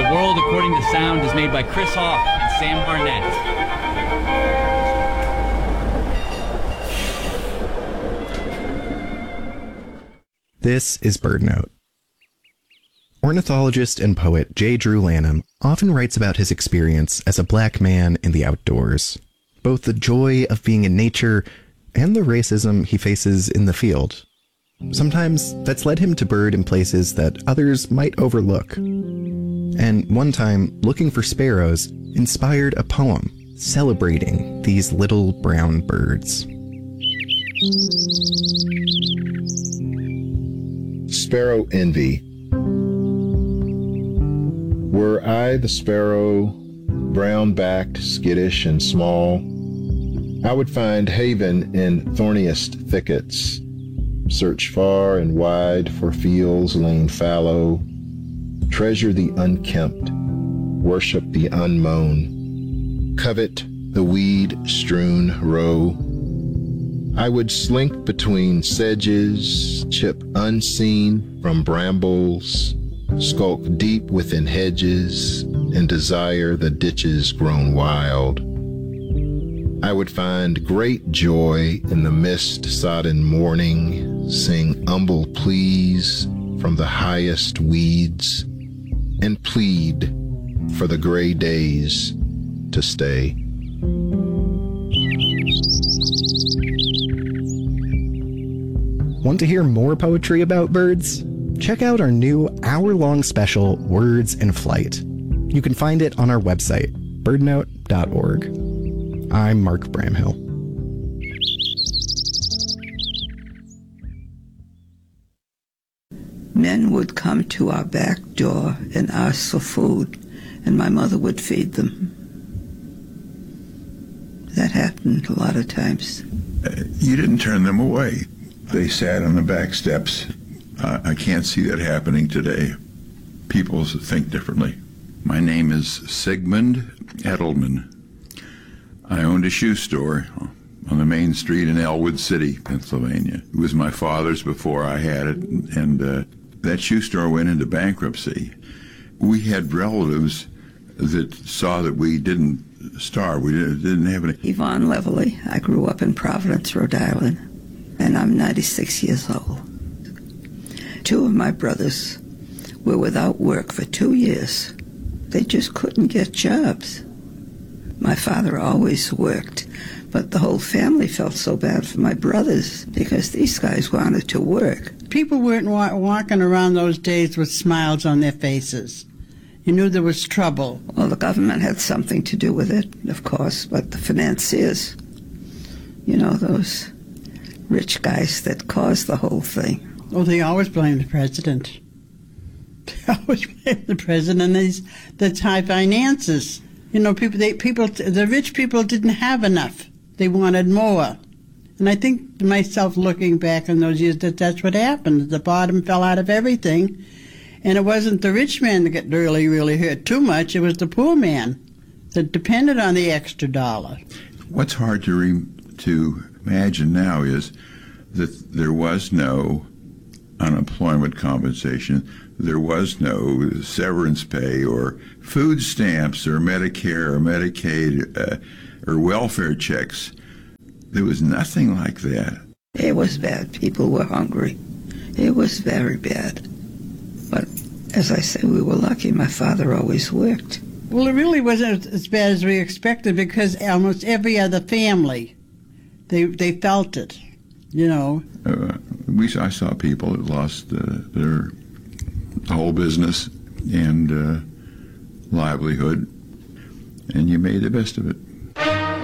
The World According to Sound is made by Chris Hawk and Sam Barnett. This is BirdNote. Ornithologist and poet J. Drew Lanham often writes about his experience as a black man in the outdoors, both the joy of being in nature and the racism he faces in the field. Sometimes that's led him to bird in places that others might overlook. And one time, looking for sparrows inspired a poem celebrating these little brown birds. Sparrow Envy. Were I the sparrow, brown-backed, skittish, and small, I would find haven in thorniest thickets, search far and wide for fields lain fallow, treasure the unkempt, worship the unmown, covet the weed-strewn row. I would slink between sedges, chip unseen from brambles, skulk deep within hedges, and desire the ditches grown wild. I would find great joy in the mist-sodden morning, sing humble pleas from the highest weeds, and plead for the gray days to stay. Want to hear more poetry about birds? Check out our new hour-long special, Words in Flight. You can find it on our website, birdnote.org. I'm Mark Bramhill. Men would come to our back door and ask for food, and my mother would feed them. That happened a lot of times. You didn't turn them away. They sat on the back steps. I can't see that happening today. People think differently. My name is Sigmund Edelman. I owned a shoe store on the main street in Elwood City, Pennsylvania. It was my father's before I had it, and that shoe store went into bankruptcy. We had relatives that saw that we didn't starve. We didn't have any. Yvonne Leverly. I grew up in Providence, Rhode Island, and I'm 96 years old. Two of my brothers were without work for 2 years. They just couldn't get jobs. My father always worked, but the whole family felt so bad for my brothers because these guys wanted to work. People weren't walking around those days with smiles on their faces. You knew there was trouble. Well, the government had something to do with it, of course, but the financiers, you know, those rich guys that caused the whole thing. Oh, they always blame the president. They always blame the president and the high finances. You know, the rich people didn't have enough. They wanted more. And I think to myself, looking back on those years, that's what happened. The bottom fell out of everything. And it wasn't the rich man that got really, really hurt too much. It was the poor man that depended on the extra dollar. What's hard to imagine now is that there was no unemployment compensation. There was no severance pay or food stamps or Medicare or Medicaid or welfare checks. There was nothing like that. It was bad. People were hungry. It was very bad. But as I say, we were lucky. My father always worked. Well, it really wasn't as bad as we expected because almost every other family, they felt it, you know. I saw people that lost their whole business and livelihood, and you made the best of it.